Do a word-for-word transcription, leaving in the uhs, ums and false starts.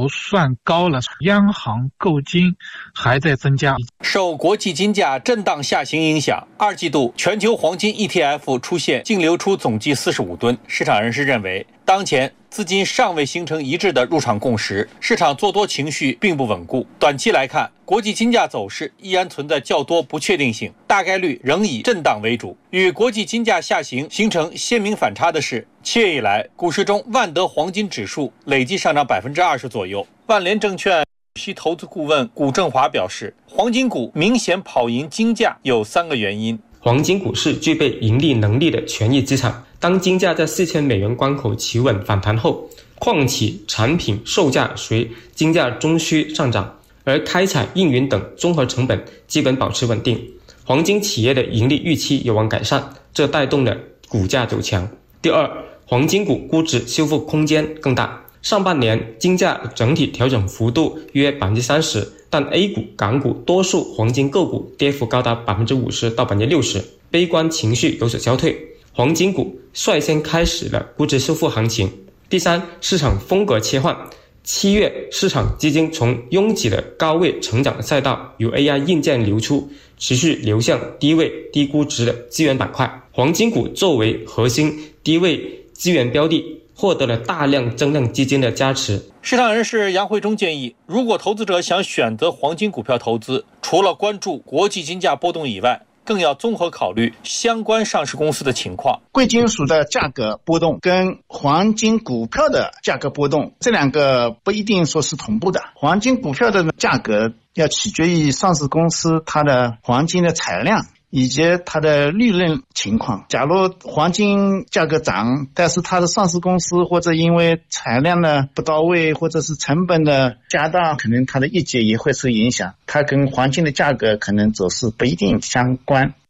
头算高了，央行购金还在增加。 受国际金价震荡下行影响，二季度全球黄金 E T F 出现净流出总计四十五吨。市场人士认为，当前资金尚未形成一致的入场共识，市场做多情绪并不稳固。短期来看，国际金价走势依然存在较多不确定性，大概率仍以震荡为主。与国际金价下行形成鲜明反差的是，七月以来，股市中万德黄金指数累计上涨百分之二十左右。万联证券首席投资顾问古正华表示，黄金股明显跑赢金价有三个原因。 黄金股是具备盈利能力的权益资产，当金价在四千美元关口企稳反弹后，矿企产品售价随金价中枢上涨，而开采、运营等综合成本基本保持稳定，黄金企业的盈利预期有望改善，这带动了股价走强。第二，黄金股估值修复空间更大。上半年金价整体调整幅度约 百分之三十， 但 A 股、港股多数黄金个股跌幅高达 百分之五十 到 百分之六十， 悲观情绪有所消退，黄金股率先开始了估值修复行情。第三，市场风格切换。七月市场基金从拥挤的高位成长赛道由 A I 硬件流出，持续流向低位低估值的资源板块，黄金股作为核心低位资源标的，获得了大量增量基金的加持。 市场人士杨慧中建议，如果投资者想选择黄金股票投资，除了关注国际金价波动以外，更要综合考虑相关上市公司的情况。 贵金属的价格波动跟黄金股票的价格波动，这两个不一定说是同步的。黄金股票的价格要取决于上市公司它的黄金的产量以及它的利润情况。假如黄金价格涨，但是它的上市公司或者因为产量呢不到位，或者是成本的加大，可能它的业绩也会受影响，它跟黄金的价格可能走势不一定相关。